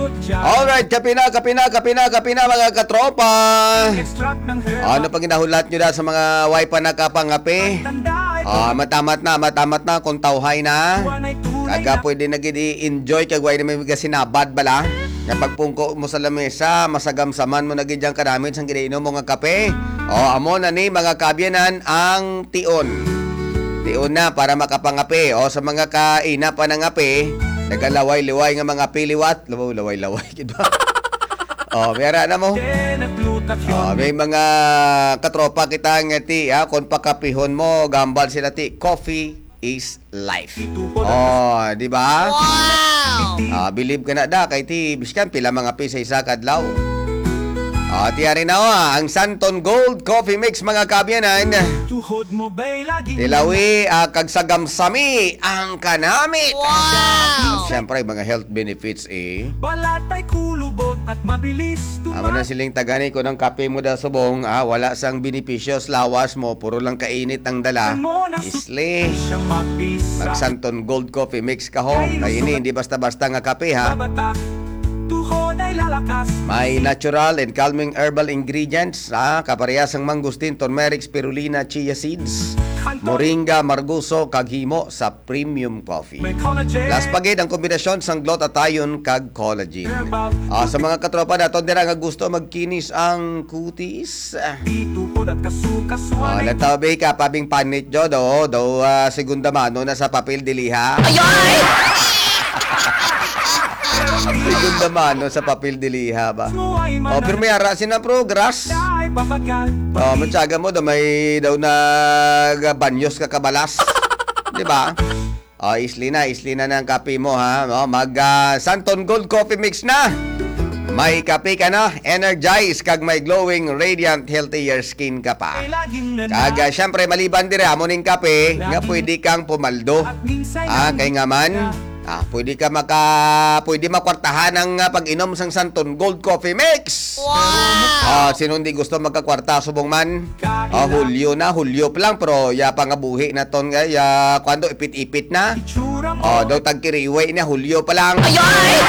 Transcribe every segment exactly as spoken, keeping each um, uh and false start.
Alright, kape na, kape na, kape na, kape na mga katropa. Ano pang ginahulat nyo na sa mga wifi na kapangape? Ah, matamat na, matamat na kung tawhay na. Kaga pwede na gid-enjoy kag way na may sinabad bala. Nga pagpungko mo sa lamesa, masagamsaman mo na gid yang kadamit sang giinom mo nga kape. Oh, amo na ni mga kabyanan ang tion. Tion na para makapangape. O sa mga kaina pa ng ngape, nagalaway-liway nga mga piliwat, laway-laway gid ba? Oh, mera na mo. Oh, may mga katropa kita nga ti, ha, kung pakapihon mo, gambal sila ti, coffee is life. Oh, di ba? Wow! Ah, believe ka na da kay ti biskan pila mga pisa isa kadlaw. Ah, tiyari na o, ang Santon Gold Coffee Mix mga kabyanan. Tilawi uh, kag sagamsami ang kanamit. Wow! Siyempre mga health benefits eh. Balatay kulubot at mabilis. Amo na siling tagani ko ng kape mo da subong, ah, wala sang benepisyos lawas mo, puro lang kainit ang dala. Isli. Mag Santon Gold Coffee Mix ka ho. Kay ini hindi basta-basta nga kape ha. May natural and calming herbal ingredients, ah, kaparehas ang mangustin, turmeric, spirulina, chia seeds, moringa, marguso, kag himo sa premium coffee. Last pagid ang kombinasyon sang glutathione kag collagen. Ah, sa mga katropa naton dira nga gusto magkinis ang kutis. Ah, natabi ka pabing panit jo do, do uh, segunda mano na sa papel diliha. Ayay! Segunda mano sa papel diliha ba? O, pero may arasin na progress. O, matyaga mo daw may daw na banyos ka kabalas. Diba? O, isli na, isli na ng kape mo ha. O, mag uh, Santon Gold Coffee Mix na. May kape ka na, energize kag may glowing, radiant, healthier skin ka pa. Kag uh, syempre maliban dire amo ning kape nga pwede kang pumaldo. Ah, kay nga man Ah, pwede ka maka pwede makwartahan ang uh, pag-inom sang Santon Gold Coffee Mix. Wow! Ah, sino hindi gusto magkakwarta subong man? Ah, Hulyo na, Hulyo pa lang pero ya pangabuhi na ton nga ya kwando ipit-ipit na. Oh, daw tagkiriway na Hulyo pa lang. Ayay!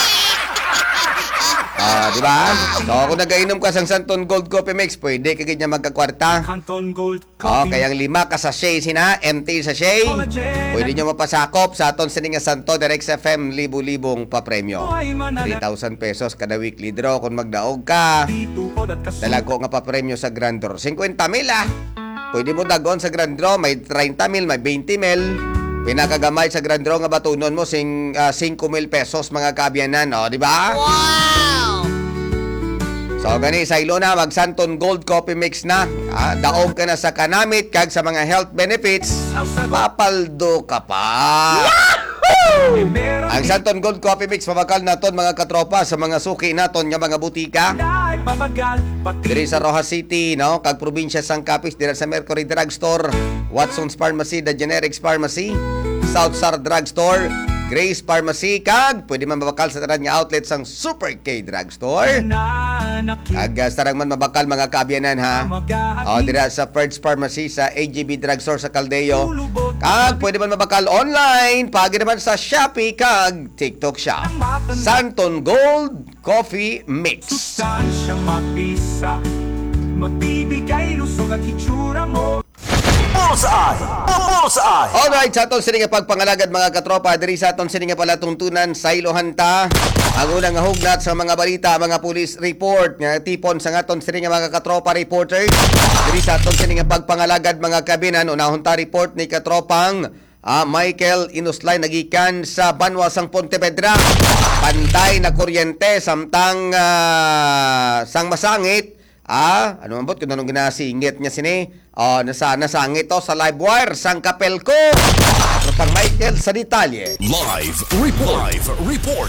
Ah, di ba? So, kung nagainom ka sang Santon Gold Coffee Mix, pwede ka ganyan magkakwarta. Santon Gold Coffee. Oh, kayang lima ka sachet sina, empty sachet. Pwede nyo mapasakop sa aton sininga Santo Direct F M, libu-libong papremyo. three thousand pesos kada weekly draw kung magdaog ka. Dalago nga papremyo sa Grand Draw. fifty mil ah. Pwede mo dagon sa Grand Draw, may thirty mil, may twenty mil. Pinakagamay sa Grand Draw nga batunon mo sing uh, five mil pesos mga kabyanan, oh, di ba? Wow! So gani saylo na mag Santon Gold Coffee Mix na. Ah, daog ka na sa kanamit kag sa mga health benefits. Papaldo ka pa. Yahoo! Ang Santon Gold Coffee Mix mabakal naton mga katropa sa mga suki naton nga mga butika. Diri sa Rojas City, no, kag probinsya sang Capiz diri sa Mercury Drug Store, Watson's Pharmacy, The Generics Pharmacy, South Star Drug Store, Grace Pharmacy, kag pwede man mabakal sa tanan nga outlet sang Super K Drug Store. Kag uh, sarang man mabakal mga kabyanan ha. O dira sa First Pharmacy sa A G B Drug Store sa Caldeo. Kag pwede man mabakal online pagi naman sa Shopee kag TikTok Shop. Santon Gold Coffee Mix. Magbibigay lusog at itsura mo. Bullseye! Bullseye! Alright, sa aton sininga pagpangalagad mga katropa, diri sa aton sininga pala tungtunan sa Ilohanta. Ang unang hugnat sa mga balita, mga police report nga tipon sa aton sininga mga katropa reporter. Diri sa aton sininga pagpangalagad mga kabinan, unahon ta report ni katropang uh, Michael Inuslay nagikan sa Banwa sang Pontevedra. Pantay na kuryente samtang uh, sang masangit. Ah, ano man bot kung anong ginasingit niya sini? Oh, nasa nasangit to sa live wire sang Kapelco. Pang Michael sa detalye. Live report. Live report.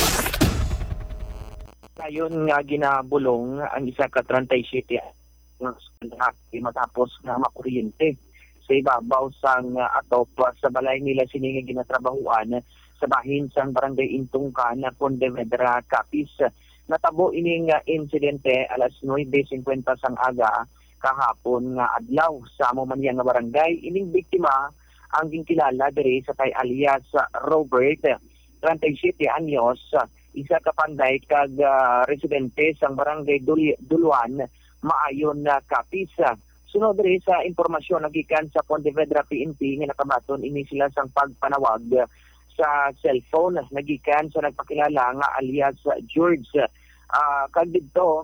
Ngayon nga ginabulong ang isa ka thirty-seven nga matapos nga makuryente sa ibabaw sang uh, atop sa balay nila sini nga ginatrabahuan sa bahin sang barangay Intungkan na Pontevedra, Capiz. Natabo ining uh, insidente alas nine fifty sang aga kahapon nga adlaw sa amo man nga barangay. Ining biktima ang ginkilala diri sa kay alias Robert, thirty-seven anyos, isa ka panday kag ah, residente sang barangay Dul- Duluan maayon na kapis. Sunod rin sa impormasyon nagikan sa Pontevedra P N P nga nakabaton ini sila sang pagpanawag sa cellphone nagikan sa nagpakilala nga alias George. Ah, kag dito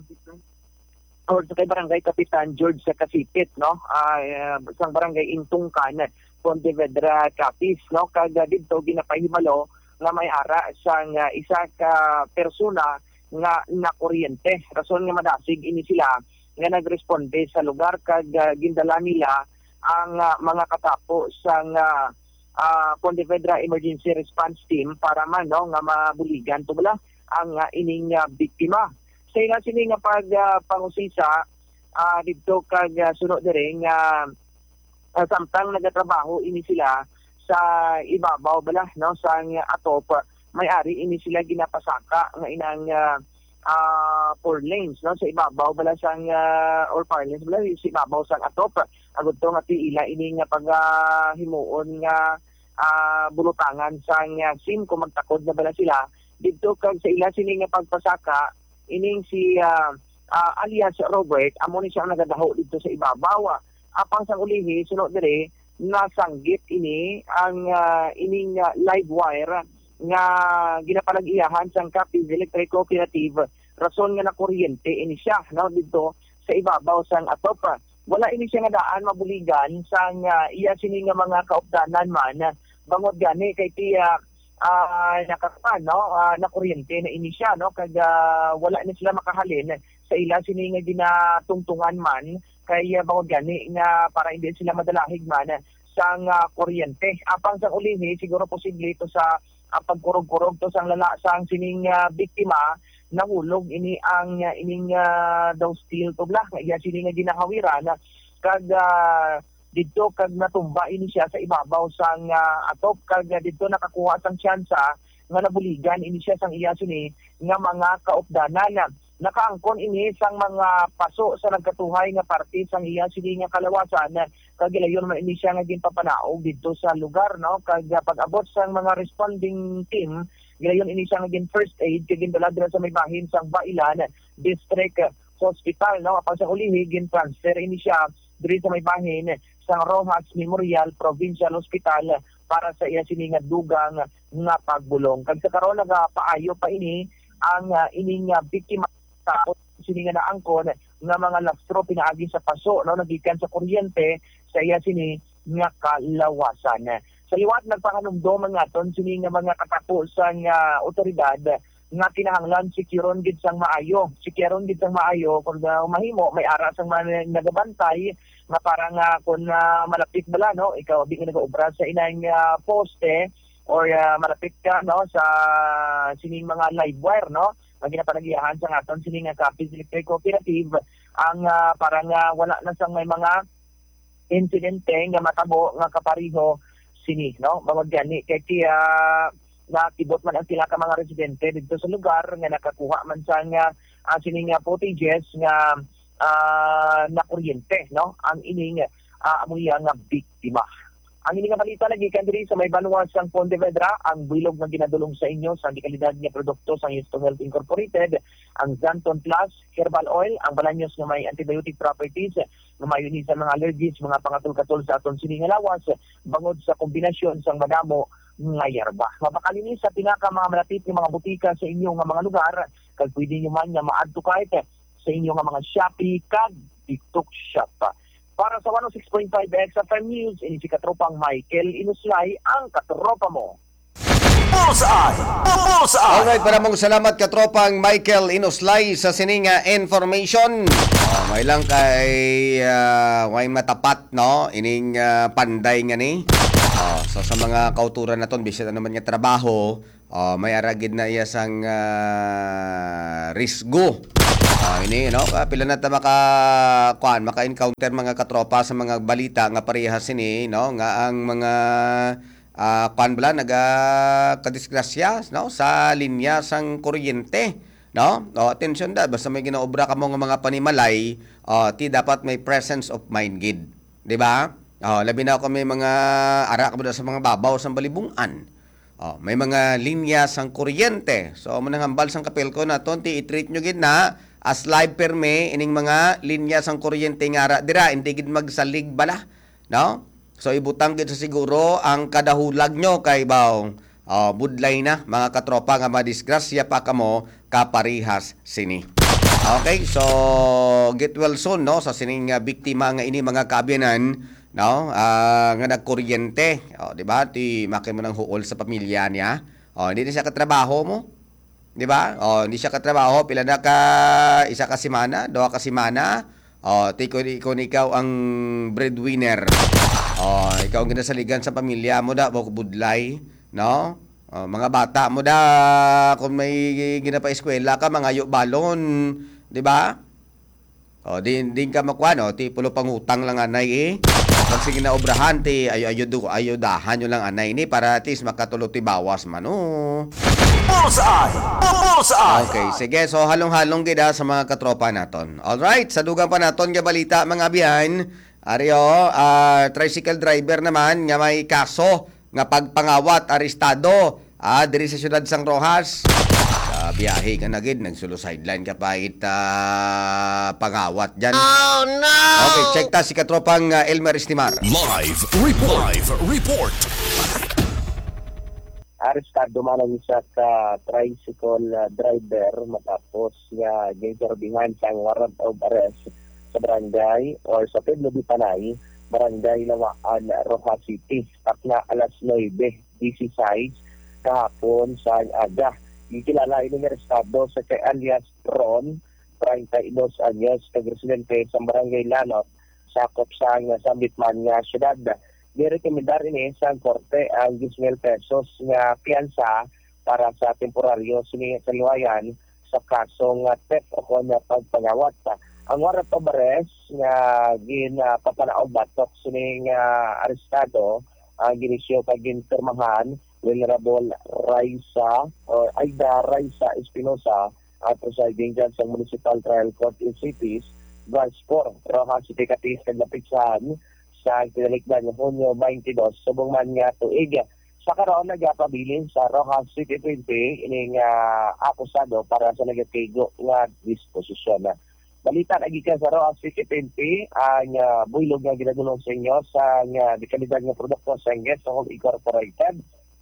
or sa kay barangay Kapitan George sa Kasipit, no? Uh, isang barangay Intungkan, Pontevedra, Capiz, no? Kag dito ginapahimalo nga may ara sang uh, isa ka persona nga nakuryente. Rason nga madasig ini sila nga nagresponde sa lugar kag uh, gindala nila ang uh, mga katapo sang uh, uh, Pontevedra Emergency Response Team para man no nga mabuligan to bala ang uh, ining uh, biktima. Sa ila sini nga pag uh, pangusisa uh, dito kag uh, sunod dire nga uh, samtang nagatrabaho ini sila sa ibabaw bala no sa uh, atop may-ari ini sila ginapasaka nga inang uh, uh, four lanes no sa ibabaw bala sang uh, or four lanes bala sa ibabaw sang atop agud to nga ila ini nga pag uh, himuon nga uh, bulutangan sang uh, sim kung magtakod na bala sila dito kag sa ila sini nga pagpasaka ining si uh, uh, alias Robert amo ni siya nagadaho dito sa ibabaw. Apang sang ulihi sunod dire nasanggit ini ang uh, ining uh, live wire nga ginapalag-iyahan sang Capiz Electric Cooperative rason nga na kuryente ini siya no dito sa ibabaw sang atop. Wala ini siya nga daan mabuligan sang uh, iya sini nga mga kaupdanan man bangod gani kay tiya uh, nakapan no uh, na kuryente na ini siya no kag uh, wala na sila makahalin sa ila sini nga ginatungtungan man kay uh, bangod gani nga para hindi sila madalahig man sang uh, kuryente. Apang sang ulihi siguro posible ito sa uh, pagkurog-kurog to sang lala sang sining uh, biktima nahulog ini ang uh, ining uh, daw steel to blah iya sini nga ginahawiran kag uh, dito kag natumba ini siya sa ibabaw sang uh, atop kag uh, dito nakakuha sang tsansa nga nabuligan ini siya sang iya sini nga mga kaupdanan. Nakaangkon ini sang mga paso sa nagkatuhay nga parte sang iya sini nga kalawasan kag ilayon man ini siya nga ginpapanaog dito sa lugar no kag uh, pag-abot sang mga responding team ilayon ini siya nga gin first aid kag gindala dira sa may bahin sang Bailan District Hospital no apang sa ulihi gin transfer ini siya diri sa may bahin sang Rojas Memorial Provincial Hospital para sa iya sini nga dugang nga pagbulong. Kag sa karon nagapaayo pa ini ang uh, ining uh, biktima tapos sini nga naangkon nga mga lastro pinaagi sa paso no nagikan sa kuryente sa iya sini nga kalawasan. Sa liwat nagpahanumdom nga ton sini nga mga katapo sa uh, otoridad nga kinahanglan sikiron gid sang maayo. Sikiron gid sang maayo kung uh, mahimo may ara sang mga nagabantay nga para nga kung uh, malapit bala no ikaw di ka nag-obra sa inang uh, poste or uh, malapit ka no sa sining mga live wire no ang ginapanagiyahan sa aton sining nga Capiz Electric Cooperative ang uh, para nga wala na sang may mga insidente nga matabo nga kapariho sini no mga gani kay kaya nakibot man ang sila ka mga residente dito sa lugar nga nakakuha man sa nga uh, sining nga footages nga uh, na kuryente no ang ining uh, amuya nga biktima. Ang ining nga balita lagi kan diri sa may Banuas sang Pontevedra ang bilog nga ginadulong sa inyo sa kalidad nga produkto sa Houston Health Incorporated ang Zanton Plus Herbal Oil ang balanyos nga may antibiotic properties nga mayuni sa mga allergies mga pangatol-katol sa aton sini nga lawas bangod sa kombinasyon sang madamo nga yerba. Mapakalinis sa pinaka mga malapit nga mga butika sa inyo nga mga lugar kag pwede nyo man nga maadto kahit sa inyo nga mga Shopee kag TikTok shop. Para sa one oh six point five X F M News, ini si Katropang Michael Inuslay, ang katropa mo. Bullseye! Bullseye! Alright, maraming salamat Katropang Michael Inuslay sa sininga information. Oh, may lang kay uh, may matapat no, ining uh, panday nga ni. Oh, so sa mga kauturan naton bisita naman nga trabaho, oh, may aragid na iya sang uh, risgo. Ah, ini no, pila na ta maka kuan, maka-encounter mga katropa sa mga balita nga parehas ini no, nga ang mga uh, kuan bala naga kadisgrasya no sa linya sang kuryente no. O attention da basta may ginaobra ka mo nga mga panimalay, oh, ti dapat may presence of mind gid, di ba? Oh, labi na ko may mga ara ka sa mga babaw sa balibungan. Oh, may mga linya sang kuryente. So amo nang hambal sang kapelko naton ti i-treat nyo gid na as live perme ining mga linya sang kuryente nga ra dira hindi gid magsalig bala, no? So ibutang gid sa siguro ang kadahulag nyo kay baw oh, budlay na mga katropa nga madisgrasya pa kamo kaparihas sini. Okay, so get well soon no sa sining uh, biktima nga ini mga kaabyanan no uh, nga nagkuryente, oh, di ba? Ti maki mo ng huol sa pamilya niya. Oh, hindi na siya katrabaho mo. Di ba? Oh, hindi siya katrabaho pila na ka isa ka semana, duha ka semana. Oh, ti ko ikon ikaw ang breadwinner. Oh, ikaw ang ginasaligan sa pamilya mo da budlay, no? Oh, mga bata mo da kung may ginapa-eskwela ka mangayo balon, di ba? O din din ka makuha no, ti pulo pangutang lang anay eh. Pag sige na obrahan ti ayo ayo do ayo dahan nyo lang anay ni para at least makatulo ti bawas man oh. Bullseye! Bullseye! Okay, sige. So halong-halong gid sa mga katropa naton. All right, sa dugang pa naton nga balita mga biyahin. Ariyo, uh, tricycle driver naman nga may kaso nga pagpangawat arestado ah, diri sa siyudad Sang Rojas. Uh, biyahe ka na gid, nagsulo sideline ka pa it uh, pangawat dyan. Oh no! Okay, check ta si katropang uh, Elmer Estimar. Live report! Live report! Arestado man ang isa ka tricycle uh, driver matapos nga ginserbihan sa warrant of arrest sa barangay or sa Pedro de Panay, barangay Lawaan, Rojas City, takna alas nuebe dieciséis kahapon sa aga. Ikilala ining arestado sa kay alias Ron, treinta y dos anyos, kag-residente sa barangay Lanot, sakop sa nga Sambitman nga syudad. Girekomendar ini sa korte ang ten mil pesos nga piyansa para sa temporaryo sini sa liwayan sa kasong uh, theft o nga pagpangawat. Ang warrant of arrest nga ginapapanaog batok sini nga arestado ang ginisyo kag ginpirmahan Venerable Raisa or Aida Raisa Espinosa at presiding judge sa Municipal Trial Court in Cities, Branch four, Rojas City, Capiz, Kaglapitan sa tinalikdan ng Hunyo twenty-two, subong man nga tuig. Sa karoon nagapabilin sa Rojas City twenty, ining uh, akusado para sa nagatigo nga disposisyon. Balita na gikan sa Rojas City twenty, ang uh, buylog nga ginagulong sa inyo sa nga dekalidad nga produkto sa Enges Home Incorporated.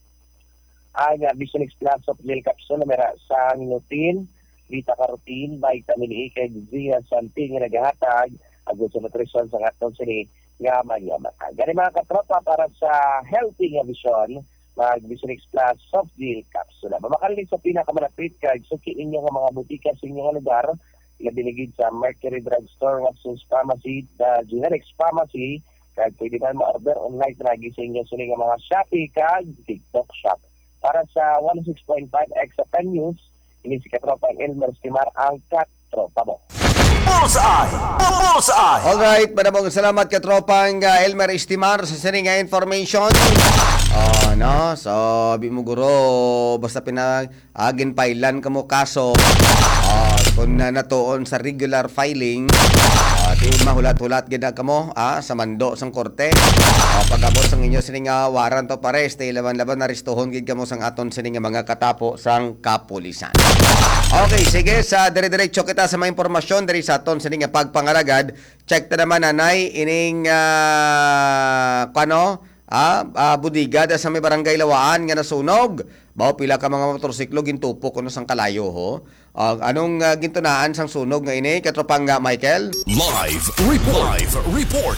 Ang uh, Visionix Plus of Gel Capsule na mera sa Nutin, Vita Carotene, Vitamin E, kay Zia Santi nga naghahatag, agad sa nutrition sa katong sini nga manyaman. Gani mga katropa para sa healthy nga vision, mag Visionix Plus Soft Gel Capsule. Mamakalin sa pinakamalapit kay suki inyo nga mga butika sa inyong lugar, ibiligid sa Mercury Drugstore, Watson's Pharmacy, the Generics Pharmacy, kag pwede man ma-order online lagi sa inyo sa nga mga Shopee kag TikTok Shop. Para sa one oh six point five Exa ten News, ini si katropa Elmer Estimar ang katropa mo. Bullseye! Bullseye! Alright, maraming salamat katropang uh, Elmer Estimar sa sining nga information. Oh, no? So, sabi mo guro, basta pinag-agin pailan ka mo kaso, uh, kung na natuon sa regular filing, uh, di mahulat-hulat gina ka mo ah, sa mando sang korte. Uh, pag-abot sang inyo sining nga warrant of arrest, eh, laban-laban na ristohon gid ka mo sang aton sining nga mga katapo sang kapulisan. Okay, sige, sa dire-diretso kita sa mga impormasyon diri sa aton sining nga pagpangaragad. Check ta naman nanay ining uh, kano Ah, ah, budiga da sa may barangay Lawaan nga nasunog. Bao pila ka mga motorsiklo gintupok kuno sang kalayo ho. Uh, anong uh, gintunaan sang sunog nga ini katropang uh, Michael? Live report! Live report!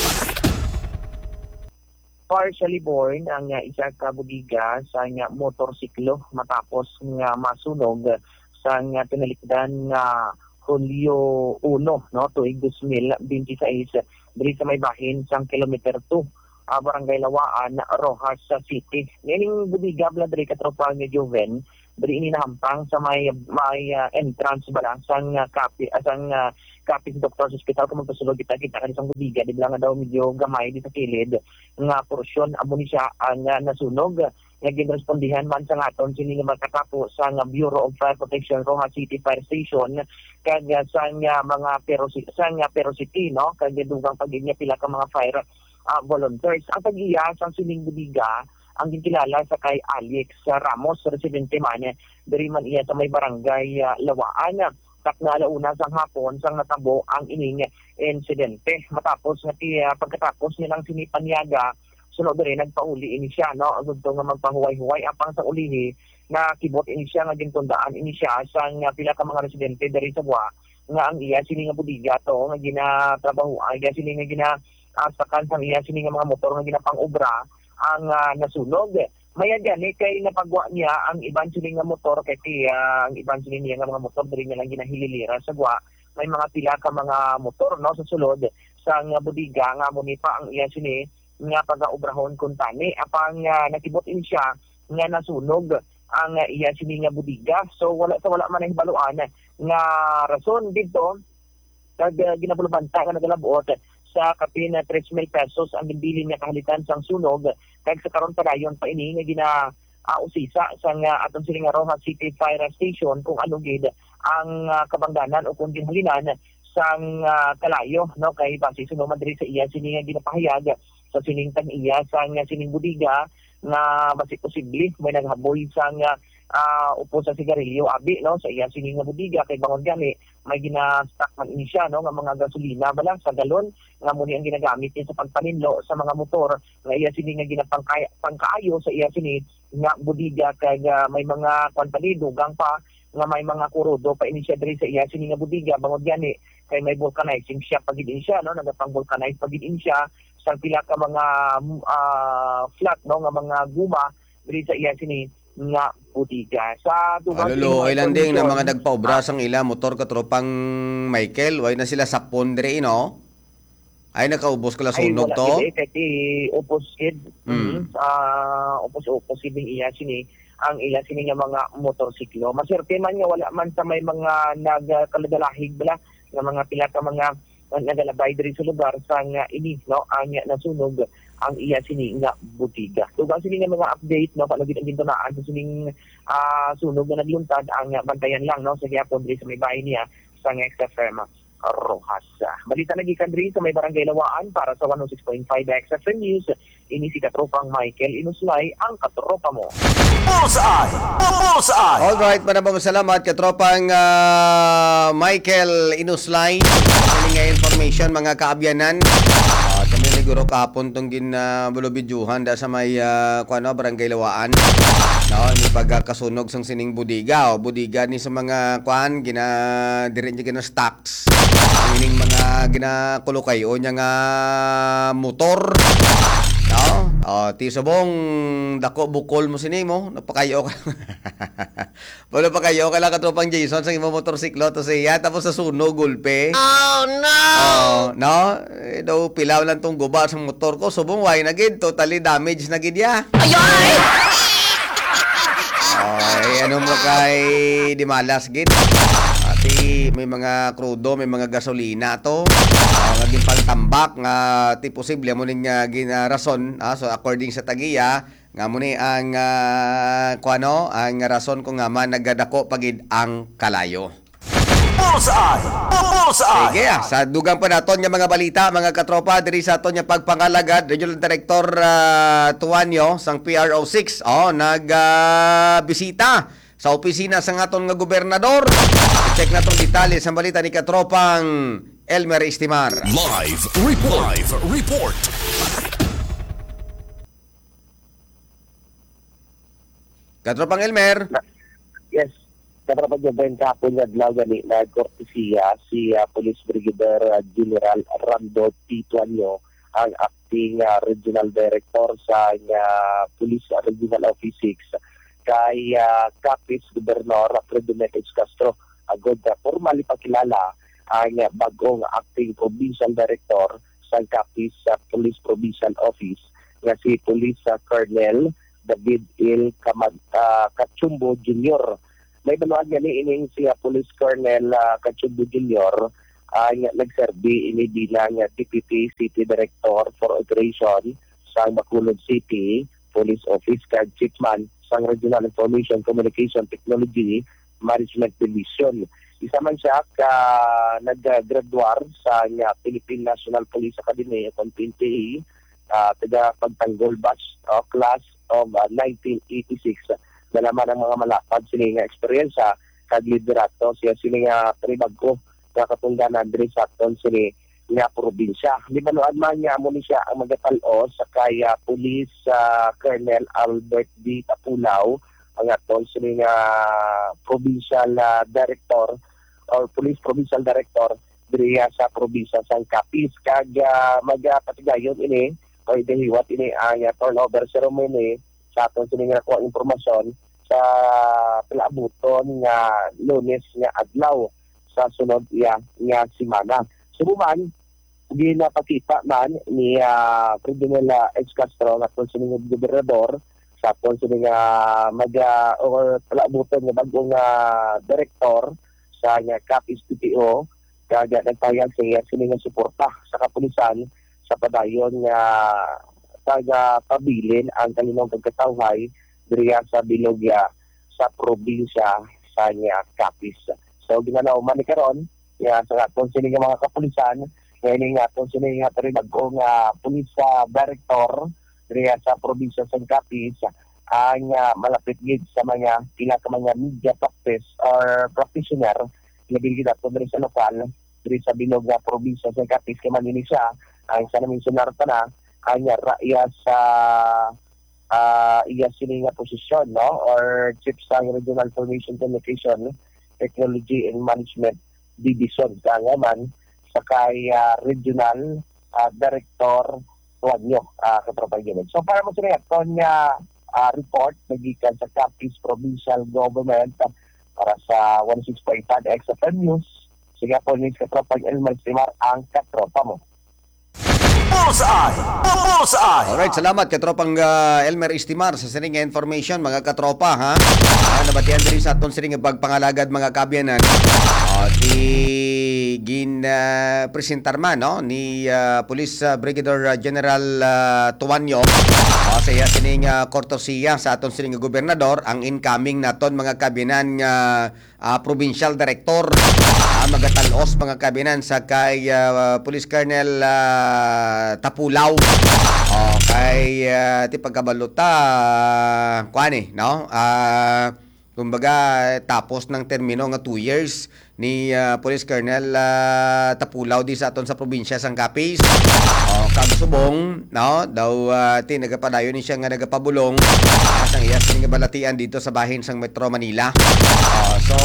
Partially born ang uh, isa ka budiga sa nga motorsiklo matapos nga masunog sa nga tinalikdan nga Hulyo uno no tuig twenty twenty-six diri sa may bahin sang kilometer two. Uh, barangay Lawaan, Rojas City. Ngayon budiga bla diri katropa nga Joven, diri ini nahampang sa may may uh, entrance bala sang uh, kapi asang uh, kapi sa Doctor's Hospital kung magpasulog kita kita kan isang budiga di nga daw medyo gamay di sa kilid nga porsyon amo ni siya ang uh, nasunog nga ginrespondihan man sa aton sini nga magkatapo sa nga Bureau of Fire Protection Rojas City Fire Station kag uh, sa nga mga perosity sa nga perosity no kag dugang pag pila ka mga fire Uh, volunteers. Ang pag-iya sa sining budiga ang ginkilala sa kay Alex Ramos, residente man diri man iya sa may barangay uh, Lawaan. Tak na alauna sang hapon sang natabo ang ining insidente. Matapos nga ti, uh, pagkatapos nilang sinipanyaga, sunod rin nagpauli ini siya, no? Gusto nga magpahuway-huway apang sa ulihi na kibot ini siya nga gintundaan ini siya sang uh, pila ka mga residente diri sa Buwa nga ang iya sini nga budiga to nga ginatrabaho ay iya sini nga gina uh, sakan sang iya sini nga mga motor nga ginapang-obra ang uh, nasunog. Maya gani kay napagwa niya ang iban sini nga motor kay uh, ang iban sini niya nga mga motor diri nga lang ginahililira sa Buwa. May mga pila ka mga motor no sa sulod sang uh, budiga nga muni pa ang iya sini nga pag-obrahon kun tani apang uh, nakibot in siya nga nasunog ang uh, iya sini nga budiga. So wala sa wala man ang hibaluan nga rason dito kag uh, ginabulubanta nga nagalabuot sa kapin na tres mil pesos ang bili niya kahalitan sang sunog kag sa karon padayon pa ini nga gina uh, usisa sang uh, atong sini nga Rojas City Fire Station kung ano gid ang uh, kabangdanan o kung ginhalinan sang uh, kalayo no kay base suno madri sa iya sini nga ginapahayag sa sining tag iya sang uh, sining budiga nga basi posible may naghaboy sang uh, uh, upo sa sigarilyo abi no sa iya sini nga budiga kay bangon gani may gina-stock man ini siya no nga mga gasolina balang sa galon nga muni ang ginagamit niya sa pagpaninlo sa mga motor nga iya sini nga ginapangkay pangkaayo sa iya sini nga budiga kay uh, may mga kwanpani dugang pa nga may mga kurudo pa ini siya diri sa iya sini nga budiga bangon gani kay may vulcanizing siya pagid siya no nagapang vulcanize pagid siya sa pila ka mga uh, flat no nga mga guma diri sa iya sini nga budiga sa dugang Alolo, ay landing na mga nagpaobra sang ila motor katropang Michael, way na sila sakpon dire no? Ay nakaubos kala sunog to. Ay wala kay upos kid. Mm. Ah, upos-upos din iya sini ang ila sini nga mga motorsiklo. Maserte man nga wala man sa may mga nagkalagalahig bala nga mga pila ka mga nagalabay diri sa lugar sa nga ini no ang nasunog ang iya sini nga budiga. Tugang sini nga mga update no palagi ang gintunaan sa sining uh, sunog na nagluntad ang bantayan lang no sa gyapon diri sa may bahay niya sa X F M Rojas. Balita na gikan diri sa may barangay Lawaan para sa one oh six point five X F M News. Ini si katropang Michael Inuslay ang katropa mo. Bullseye! Bullseye! Alright, maraming salamat katropang uh, Michael Inuslay. Ano nga information mga kaabyanan. Uh, kami siguro kahapon itong ginabulubidyuhan da sa may uh, kuano, barangay Lawaan. No, ni pagkasunog sang sining budiga o budiga ni sa mga kuan gina dire gina stocks. Ang ining mga ginakulukay o nya nga motor. No? Oh, ti subong dako bukol mo sini mo, napakayo ka. Wala pa kayo kala katropang Jason sa imo motorsiklo to siya tapos sa sunog gulpe. Oh no. Oh, no? Eh, daw pilaw lang tong guba sa motor ko, subong way na gid totally damage na gid ya. Ayoy! Ay, ano mo kay di malas gid. Ati may mga krudo, may mga gasolina to. Uh, nga pangtambak nga ti posible mo ning uh, gina rason, ah, so according sa tagiya nga mo ni ang uh, kuano, ang rason ko nga man nagadako pagid ang kalayo. Bullseye! Bullseye! Sige, ah, sa dugang pa naton nga mga balita, mga katropa diri sa aton nga pagpangalagad, Regional Director uh, Tuanyo sang P R O six, oh, nag uh, bisita sa opisina sa aton nga gobernador. Check na tong detalye sa balita ni katropang Elmer Istimar. Live report! Live report! Katropang Elmer. Yes. Kapag yung kapon nga adlaw gani na kortesiya si uh, Police Brigadier uh, General Rando T. Tuanyo ang acting uh, Regional Director sa uh, Police Regional Office six kay uh, Capiz Gobernador Alfredo Metes Castro agad uh, formally pakilala ang uh, bagong acting Provincial Director sa Capiz uh, Police Provincial Office nga si Police uh, Colonel David L. Kamad, uh, Kachumbo Junior May manual gani ining si uh, Police Colonel uh, Kachumbo Junior ang uh, nagserbi ini bilang uh, Deputy City Director for Operation sa Bacolod City Police Office kag Chiefman sa Regional Information Communication Technology Management Division. Isa man siya ka nag-graduar sa uh, Philippine National Police Academy at P N P A uh, taga pagtanggol batch uh, class of uh, nineteen eighty-six. Nalaman ang mga malapad sila nga eksperyensya kag liderato siya sila nga tribagko nga katungdanan diri sa aton sila nga probinsya. Di ba noon man niya mo ni siya ang magatalo sa kaya Police uh, Colonel Albert D. Tapulaw ang aton sila nga provincial uh, director or Police Provincial Director diri sa probinsya sa Capiz kag uh, magpatigayon ini o idehiwat ini ang uh, turnover ceremony sa aton sila nga nakuha impormasyon sa palabuton nga Lunes nga adlaw sa sunod iya nga semana. Subuman di napakita man ni uh, President Edge Castro nga aton sila nga gobernador sa aton sila nga mag uh, or palabuton nga bagong uh, director sa nga Capiz P P O kaya nagpayag siya sila nga suporta sa kapulisan sa padayon nga taga pabilin ang kalinong pagkatawhay diriya sa Bilogya sa probinsya sa nga Capiz. So ginanaw man ni karon ya sa aton sila nga mga kapulisan ngayon nga aton sila nga bagong nga police uh, director diriya sa probinsya sa Capiz ang uh, malapit gid sa mga pila ka mga media practice or practitioner nga dili dato diri sa lokal diri sa bilog nga probinsya sa Capiz kay man ini siya ang sa namin sunarta na ang iya sa uh, iya sini nga posisyon no or chief sa Regional Information Communication Technology and Management Division kaya man sa kaya Regional uh, Director Tuanyo uh, katropang unit. So para mo sila aton nga uh, report nagikan sa Capiz Provincial Government uh, para sa one oh six point five X F M News. Sige po ni katropang Elmer Simar ang katropa mo. Bullseye! Bullseye! Alright, salamat katropang uh, Elmer Istimar sa sining information mga katropa ha. Uh, nabatian diri sa aton sining pagpangalagad mga kabyanan. Uh, si gin uh, presentar man no ni uh, Police uh, Brigadier General uh, Tuanyo uh, sa iya sining uh, kortesiya sa aton sining gobernador ang incoming naton mga kabyanan nga uh, provincial director uh, magatalos mga kabyanan sa kay uh, Police Colonel uh, Tapulaw. Oh, kay uh, ti pagkabaluta uh, kuani no? Ah uh, kumbaga tapos ng termino nga two years ni uh, Police Colonel uh, Tapulaw di sa aton sa probinsya sang Capiz. Oh, kag subong no daw uh, ti nagapadayon ni siya nga nagapabulong uh, sang iya sing balatian dito sa bahin sang Metro Manila. Oh, so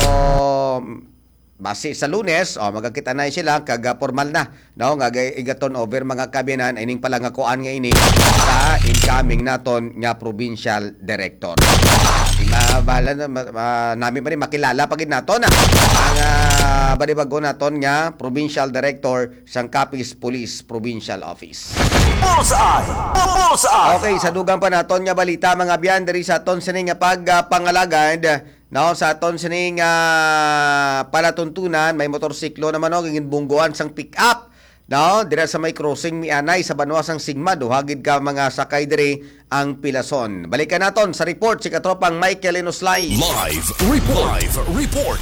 base sa Lunes, oh, magkakita na sila kag formal na no nga igaton over mga kabinan ining palangakuan nga ini sa incoming naton nga provincial director. Mabala na uh, namin pa rin makilala pagid naton na ang uh, balibago naton nga provincial director sang Capiz Police Provincial Office. Bullseye! Bullseye! Okay, sa dugang pa naton nga balita mga biyan diri sa aton sining nga pagpangalagad no sa aton sining uh, palatuntunan may motorsiklo naman no gingin bungguan sang pick up no dira sa may crossing mi anay sa Banwa sang Sigma duhagid ka mga sakay diri ang Pilason. Balikan naton sa report si katropang Michael Inoslay. Live report! Live report!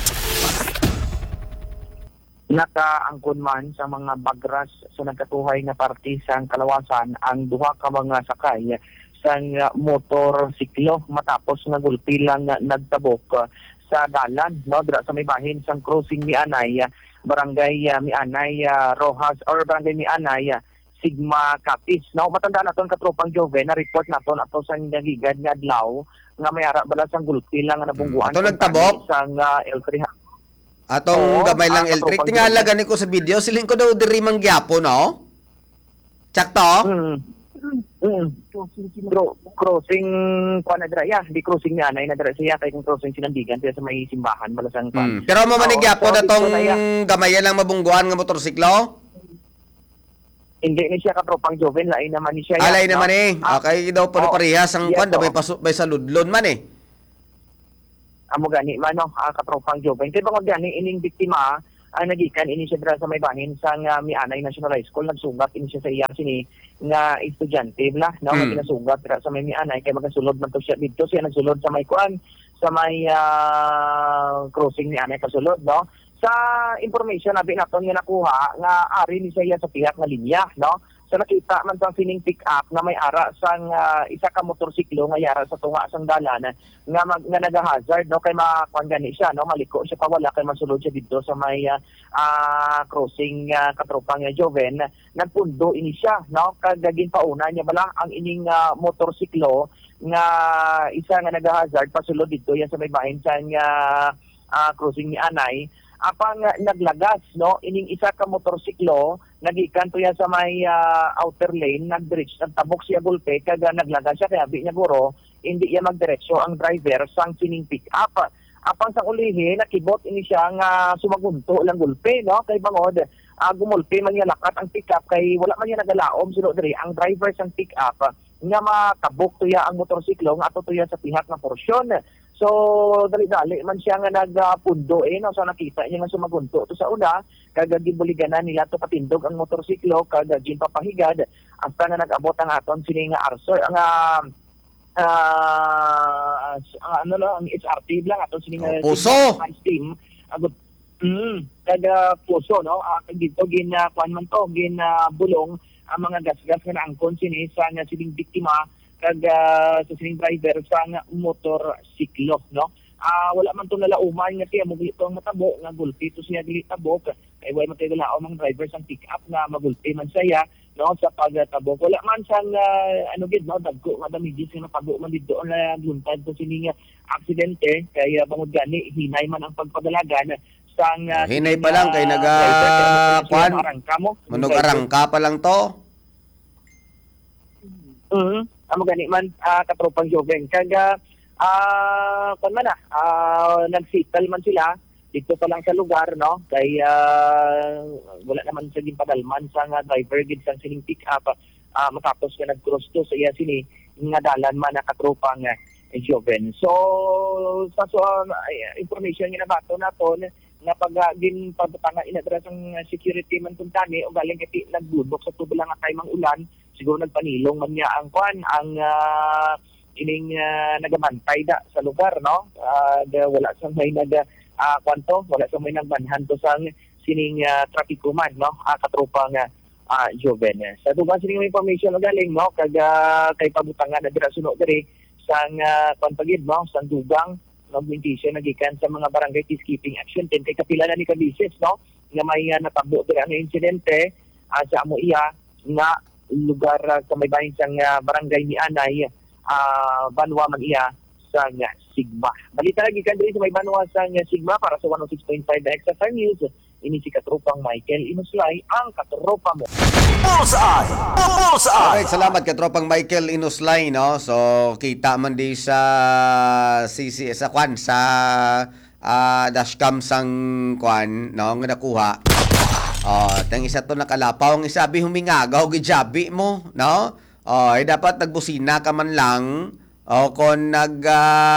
Nakaangkon man sa mga bagras sa nagkatuhay na parte sa kalawasan ang duha ka mga sakay sang motorsiklo matapos nagulpi lang nagtabok uh, sa dalan no dira sa may bahin sang crossing Mianay uh, barangay uh, Mianay uh, Rojas or barangay Mianay uh, Sigma Capiz no matanda naton katropang Jove na report naton ato sang nagigad nga adlaw nga may ara bala sang gulpi lang nga nabungguan ato nagtabok sang uh, L three atong Oo, gamay lang ah, electric katropang tingala Jove. gani ko sa video siling ko daw diri manggiapo no sakto. Hmm. Mm. Cro- crossing kuan na dira ya, di crossing ni anay na dira siya kay kung crossing sinandigan siya sa may simbahan balasang kuan. Hmm. Pero mo man Oo, gyapo so, na tong dito na ya. gamayan lang mabungguan nga motorsiklo? Hindi ni siya katropang Joven lain naman ni siya. ya, Alay no? naman eh. Ah, Okay daw pero oo. parehas ang Yes, kwan oo. dabay paso bay sa ludlon man eh. Amo gani man no, ah, katropang Joven. Kay bangod gani ining biktima ang nagikan ini siya dira sa may bahin sa uh, Mianay National High School nagsugat ini siya sa iya sini nga estudyante la no Hmm. nga ginasugat dira sa may Mianay kay magasulod man to siya dito siya nagsulod sa may kuan sa may uh, crossing ni Mianay kasulod no sa information nabi naton nga nakuha nga ari ni siya sa pihak nga linya no So nakita man sang sining pick up nga may ara sang ah, isa ka motorsiklo nga yara sa tunga sang dalan nga mag, nga naga-hazard no kay makuan gani siya no maliko siya pawala kay masulod siya dito sa may ah, ah, crossing uh, katropang nga Joven. Nagpundo ini siya no kagagin pauna niya bala ang ining ah, motorsiklo nga isa nga naga-hazard pasulod dito yan sa may bahin sang ah, ah, crossing ni Anay. Apang uh, naglagas no ining isa ka motorsiklo nagikan to yan sa may uh, outer lane nagdiretso nagtabok siya gulpe kaga naglagas siya kaya abi niya guro hindi iya magdiretso ang driver sang sining pick up. Apang sang ulihi nakibot ini siya nga sumagunto lang gulpe no kay bangod uh, gumulpe man niya lakat ang pick up kay wala man niya nagalaom sulod diri ang driver sang pick up nga matabok to ya ang motorsiklo nga ato to ya sa pihak nga porsyon. So, dali-dali man siya nga nagpundo eh, no? So nakita niya nga sumagunto. To sa una, kagagibuliganan nila to patindog ang motorsiklo, kagagin papahigad, hasta nga nag-abot ang aton sini nga arsor, ang uh, uh, ano no, ang H R T lang, aton sini nga puso! Steam, agot, mm, kaga puso, no? Uh, dito, gin, uh, kuan man to, gin uh, bulong, ang mga gas-gas nga naangkon sini sa nga sining biktima, kag uh, sa sining driver sa nga motor siklo no ah uh, wala man to nalauman nga siya mugli to ang matabo nga gulpi to siya dili tabok kay way man tayo lao mga driver sang pick up na magulpi man siya no sa pagtabok wala man sang uh, ano gid no dagko nga damage nga pago man didto na luntad to sining aksidente kay uh, bangod gani hinay man ang pagpadalagan sang uh, hinay pa lang kay naga kwan manog arangka pa lang to. Mhm. Amo gani man uh, katropang Joven kaga ah uh, kun man ah uh, nagsital man sila dito pa lang sa lugar no kay uh, wala naman sa ginpadalman sa nga driver gid sang sining pick up uh, matapos nga nag-cross to sa iya sini nga dalan man na katropang uh, Joven. So sa so uh, information nga nabato naton nga pag uh, gin pagtanga inadra sang security man tuntani o galing kay nagbudok sa tubo lang nga kay mang ulan siguro nagpanilong man niya ang kwan ang uh, ining uh, nagamantay da sa lugar no uh, wala sa may nag uh, kwanto wala sa may nagbanhan to sang sining uh, trapiko man no uh, katropang uh, uh, Joven. Sa dugang sining information na galing no kag uh, kay pabutangan na dira suno diri sang uh, kwan pagid no sang dugang no bintisyon nagikan sa mga barangay peacekeeping action ten kay kapila na ni kabisis no nga may uh, natabo diri ang insidente uh, sa amo iya nga lugar uh, sa may bahin sang uh, barangay ni Anay uh, Banwa man iya sa uh, Sigma. Balita lagi kan diri sa may Banwa sa uh, Sigma para sa one oh six point five X F M News. Ini si katropang Michael Inuslay ang katropa mo. Bullseye! Bullseye! Alright, salamat katropang Michael Inuslay no. So kita man di sa C C sa kwan sa uh, dashcam sang kwan no nga nakuha. Oh, tang isa to nakalapaw, ang isabi humingagaw gijabi mo, no? Oh, ay dapat nagbusina ka man lang o kon nag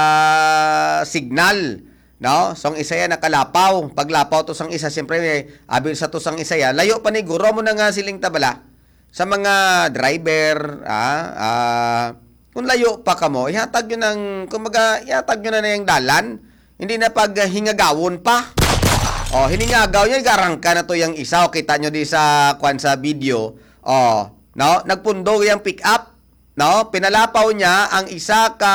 uh, signal, no? So ang isa ya nakalapaw, paglapaw to sang isa siyempre eh, abi sa to sang isa ya, layo pa ni guro mo na nga siling tabala sa mga driver, ah, ah kung layo pa ka mo, ihatag yun ng, kumaga, ihatag yun na na yung dalan, hindi na pag uh, hingagawon pa. Oh, hiningagaw niya, garangka na to yung isa. O, kita nyo di sa kwan sa video. Oh, no? Nagpundo yung pick up. No? Pinalapaw niya ang isa ka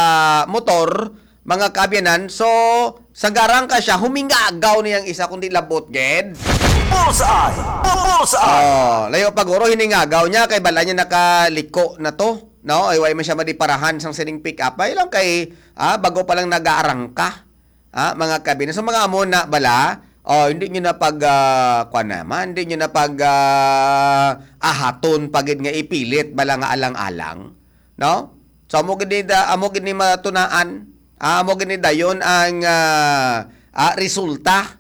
motor, mga kabyanan. So, sa garangka siya, humingagaw niyang isa kundi labot, ged. Bullseye! Bullseye! Oh, layo paguro, hiningagaw niya. Kay bala niya nakaliko na to. No? Ay, way man siya madiparahan sang sining pick up. Ay lang kay, ah, bago pa lang nag-aarangka. Ah, mga kabina. So, mga amo na bala, oh, hindi nyo na pag, uh, kwa naman, hindi nyo na pag, uh, ahaton, pagid nga ipilit, bala nga alang-alang. No? So, amo gini, da, amo gini matunaan, ah, amo gini dayon ang, uh, uh, resulta,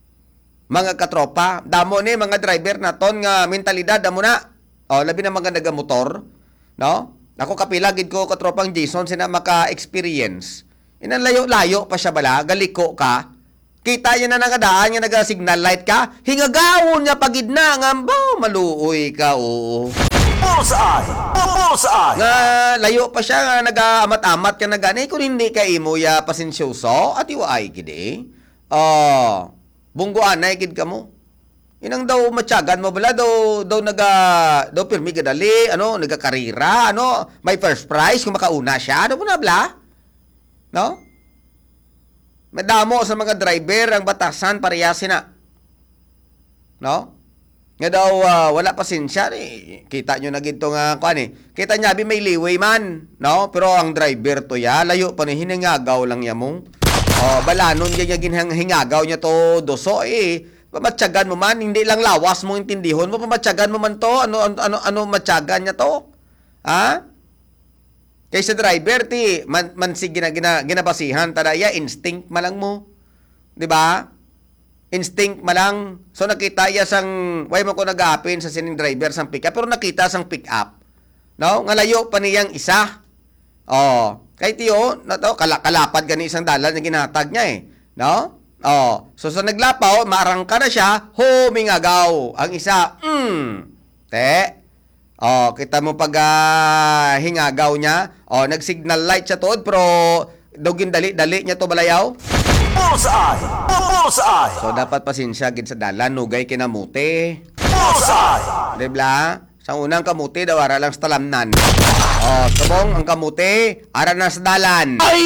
mga katropa. Damo ni, mga driver na ton, nga mentalidad, damo na. Oh, labi na mga nagamotor, no? Ako kapilagid ko, katropang Jason, sina maka-experience. Inan layo-layo pa siya bala, galiko ka. Kita niya na nangadaan nga naga-signal light ka. Hingagawon niya pagid na nga ba maluoy ka oo. Bullseye! Bullseye! Nga layo pa siya nga naga-amat-amat ka na gani kung hindi ka imo ya pasensyoso at iwaay gid eh. Oh, bungguan na gid ka mo. Inang daw matyagan mo bala daw daw naga daw pirmi gadali, ano, nagakarira, ano, may first prize kung makauna siya. Ano mo na bala? No? Madamo sa mga driver ang batasan parehasin na. No? Nga daw uh, wala pasensya ni. Kita nyo na ginto nga kuan eh. Kita niya bi may liway man, no? Pero ang driver to ya, layo pa ni hinangagaw lang ya mo. Oh, balanon gyud ginhang hingagaw niya to doso eh. Pamatyagan mo man, hindi lang lawas mo intindihon mo, pamatyagan mo man to. Ano ano ano, ano matyagan niya to? Ha? Kaysa driver ti man, man si gina, gina, ginabasihan tada ya instinct malang mo. 'Di ba? Instinct malang. So nakita iya sang way mo ko nagapin sa sining driver sang pick up pero nakita sang pick up. No? Ngalayo pa niyang isa. Oh, kay tiyo, na to kala, kalapad gani isang dalan na ginatag niya eh. No? Oh, so sa naglapaw, maarangka na siya, humingagaw. Ang isa, mm, te. Oh, kita mo pag uh, hingagaw niya. Oh, nag-signal light siya tood, pero dugin dali-dali niya to balayaw. Bullseye! Bullseye! So, dapat pasensya gid sa dalan, nugay kinamuti. Bullseye! Dibla? Sa unang kamuti, daw ara lang sa talamnan. Oh, subong, ang kamuti, ara na sa dalan. Ay,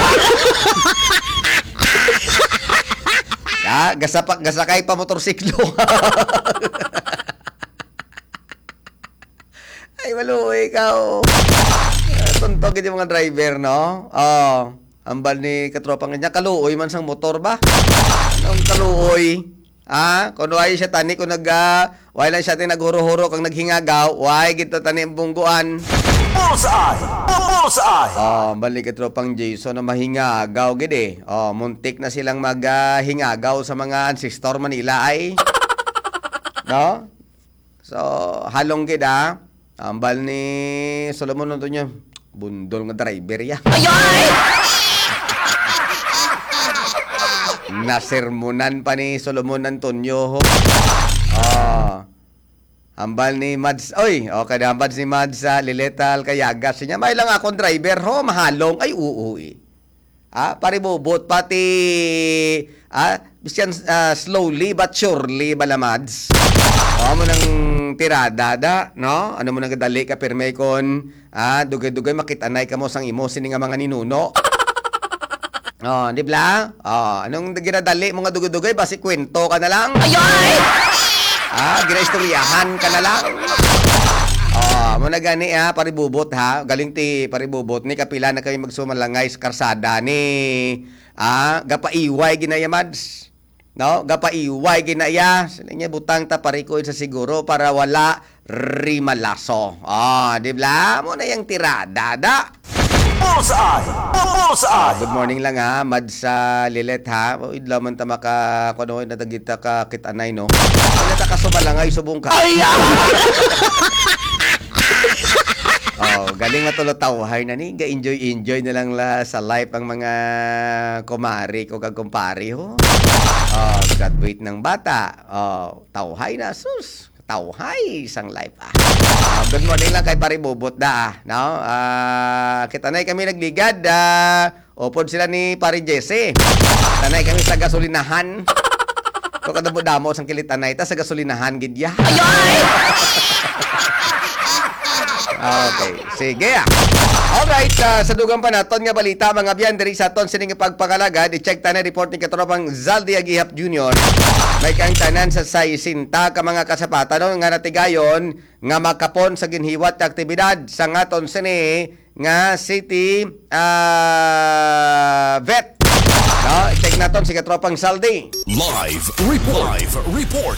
ya, gasapak, gasakay pa motorsiklo. Ay, maluwi ka, oh. Tuntog yung mga driver, no? Oh, ambal ni katropang niya, kaluoy man sang motor ba? Anong kaluoy? Ah, kuno ay siya tani kung nag uh, why lang siya tin naghuro-huro kang naghingagaw, why gito tani ang bungguan. Bullseye! Bullseye! Oh, balik ka tropang Jason na mahingagaw gid eh. Oh, muntik na silang maghingagaw sa mga ancestor Manila ay. No? So, halong gid ah. Ambal ni Solomon nito niya. Bundol nga driver ya. Nasermonan pa ni Solomon Antonio ho. Oh. Ambal ni Mads. Oy, okay na ambal ni Mads sa Liletal Kayagas. Siya, may lang akong driver ho, mahalong. Ay, oo eh. Ah, paribubot pati ah, bisyan uh, slowly but surely bala Mads. Oh, mo nang tirada da, no? Ano mo nang gadali ka pirme kon ah, dugay-dugay makitanay ka mo sang imo sini nga mga ninuno. Oh, di ba? Oh, anong ginadali mo nga dugay-dugay basi kwento ka na lang? Ayay! Ah, ginaistoryahan ka na lang. Oh, mo na gani ha, paribubot ha. Galing ti paribubot ni kapila na kami magsumalangay sa karsada ni ah, gapaiway ginayamads. No, gapaiway ginaya. Sila niya butang ta parikoy sa siguro para wala rimalaso. Oh, di ba? Mo na yang tirada da. Bullseye! Bullseye! Good morning lang ha, Mad sa Lilet ha. O idla man ta maka kuno na tagita ka kitanay no. Wala ta kasubalangay subong ka. Ay! Oh, galing matulog tawhay na ni. Ga-enjoy enjoy na lang la sa life ang mga kumari ko kag kumpari ho. Oh, graduate ng bata. Oh, tawhay na sus. Tawhay isang life ah. Uh, good morning lang kay Paribubot da ah, no? Uh, kita na kami nagligad uh, upod sila ni Pari Jesse. Tanay kami sa gasolinahan. Ko kadamo-damo sang kilitanay ta sa gasolinahan gid ya. Okay, sige ah. Alright, uh, sa dugang pa naton nga balita mga biyan diri sa aton sining pagpakalagad, i-check ta na report ni katropang Zaldi Agihap Junior May kang tanan sa saisinta ka mga kasapatan no, nga natigayon nga makapon sa ginhiwat na aktibidad sa ngaton sini nga city uh, vet. No, i-check naton si katropang Zaldi. Live report. Live report.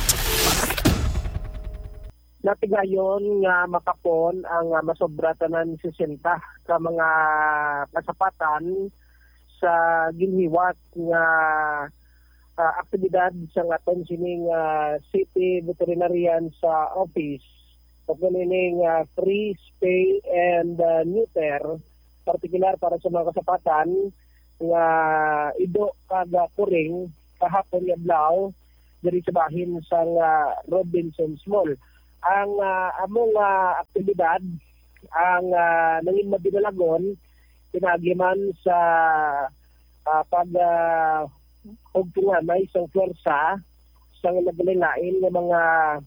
Natigayon nga makapon ang uh, masobra tanan sesenta ka mga kasapatan sa ginhiwat nga uh, aktibidad sa aton sining uh, city veterinarian sa office pagkanining uh, free spay and uh, neuter partikular para sa mga kasapatan nga ido kada kuring kahapon nga adlaw diri sa bahin sa uh, Robinsons Mall. Ang uh, among uh, aktibidad ang uh, nangin mabinalagon pinagiman sa uh, pag uh, hugtungan na isang pwersa sa naglain ng mga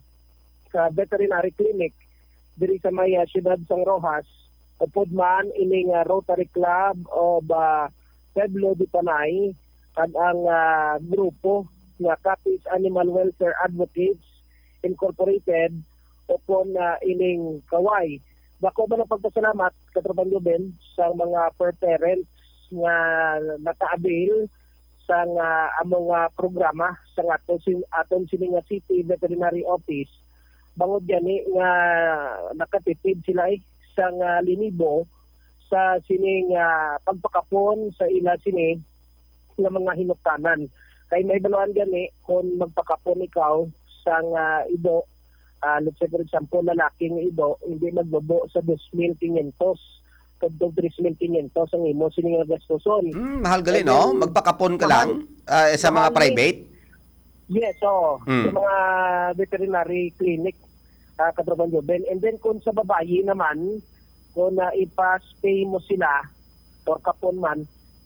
uh, veterinary clinic diri sa may uh, siyudad sang Rojas upod man ining uh, Rotary Club of uh, Pueblo de Panay at ang uh, grupo nga Capiz Animal Welfare Advocates Incorporated upon uh, ining kaway. Dako ba ng pagpasalamat katrabaho Ben sa mga per parents nga naka-avail sa nga among uh, programa sa aton sin aton sini nga City Veterinary Office. Bangod gani nga nakatipid sila eh, sa nga linibo sa sining uh, pagpakapon sa ila sini nga mga hinuktanan. Kay may baluan gani kung magpakapon ikaw sa nga ido. Uh, let's say for example, lalaking ido, hindi magbobo sa two thousand five hundred kadtong three thousand five hundred ang imo sining gastuson. Hmm, mahal gali, no? Magpakapon ka lang ah, sa mga mahal, private? Yes, so Hmm. sa mga veterinary clinic uh, katrabaho Ben. And then kung sa babayi naman, kung uh, ipa-spay mo sila or kapon man,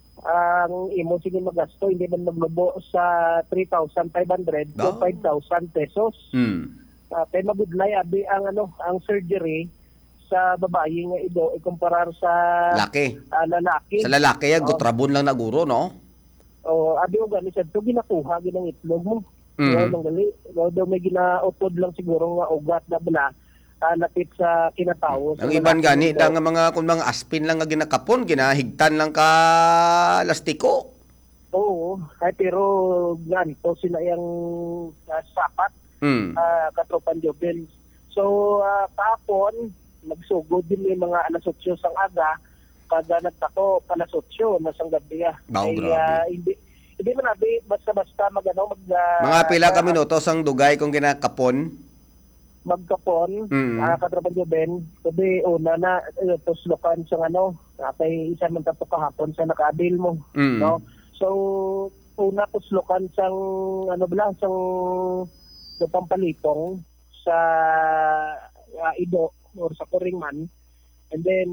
ang imo sige magasto, hindi man maglobo sa three thousand five hundred Oh. to five thousand pesos. Hmm. Uh, kay magudlay abi ang ano ang surgery sa babae nga ido ikumparar sa Laki. uh, lalaki. Sa lalaki, yan, Oh. gutrabon lang na guro, no? O abi o gani sad to ginakuha ginang itlog mo. Mm. Mm. Nang gali, daw may ginaupod lang siguro nga ugat na bala uh, lapit sa kinatawo. Ang iban gani, lang nga mga, kung mga aspin lang nga ginakapon, ginahigtan lang ka lastiko. Oo, ay pero ganito sila yung uh, sapat Hmm. uh, katropan Jobel. So, uh, kahapon, nagsugod din yung mga alas otso sang aga, kada nagtako, alas otso na sang gabi. ah. Bao, Ay, grabe. uh, hindi, hindi man nabi, basta-basta magano mag, uh, Mga pila ka uh, minutos ang dugay kung ginakapon. magkapon, Mm. uh, katropan Jobel. Sabi, una na, uh, tuslokan sa ano, uh, kay isa man tato kahapon sa nakaabil mo. Mm. No? So, una tuslokan sang, ano ba sang sa pampalitong sa uh, ido or sa kuringman, and then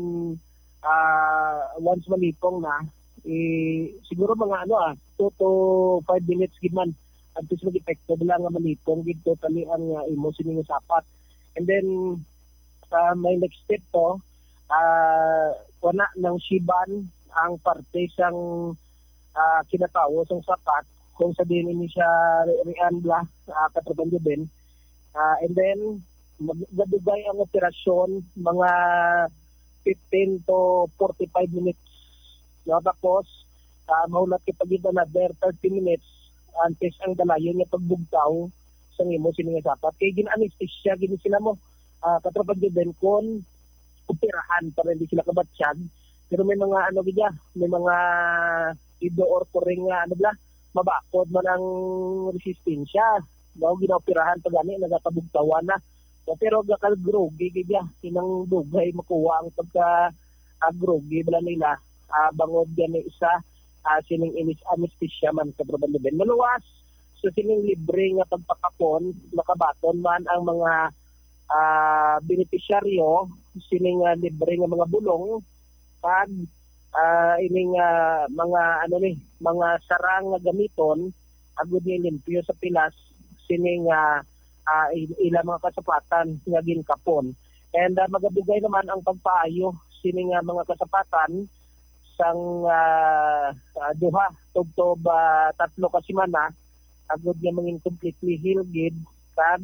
uh, once malipong na eh, siguro mga ano ah two to five minutes gid man at least mag-epekto lang nga malipong gid totally ang uh, imo sining sapat. And then uh, may next step to uh, wala ng shiban ang parte sang uh, kinatawo sang sapat kung sabihin ni siya Rianbla, uh, katrabaho din. Uh, and then, magdugay ang operasyon mga fifteen to forty-five minutes. No, tapos, uh, mahulat kitagid na another thirty minutes antes ang dalayon niya pagbugtaw sa imo sining sapat. Kaya gin-anesthesia, gini sila mo, uh, katrabaho din kung operahan para hindi sila kabatsyag. Pero may mga ano gidya, may mga ido or kuring nga ano bla, mabakod man ang resistensya. Daw ginaoperahan pa gani, nagapabugtawan na. So, pero gakal-grogi, gaya, sinang dugay makuha ang pagka-grogi bala nila. Uh, bangod gani isa, uh, sining inis anesthesia man sa probando din. Maluwas, so sining libre nga pagpakapon, nakabaton man ang mga uh, benepisyaryo, sining uh, libre nga mga bulong, pag uh, ining uh, mga ano ni mga sarang nga gamiton agud ni limpyo sa pilas sining uh, uh, ilang mga kasapatan nga ginkapon. And uh, magabugay naman ang pagpaayo sining uh, mga kasapatan sang uh, uh, duha tugtob uh, tatlo ka semana agud nga mangin completely healed gid kag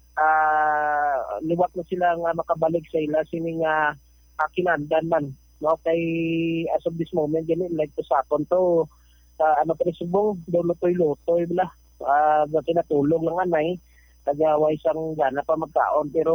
uh, liwat na sila nga makabalik sa ila sining uh, uh, kinandan man. No, kay as of this moment, ganun, like to sapon to, uh, ano pa rin subong, daw lutoy-lutoy, bala, uh, tinatulong lang anay, nagaway siyang gana pa magkaon, pero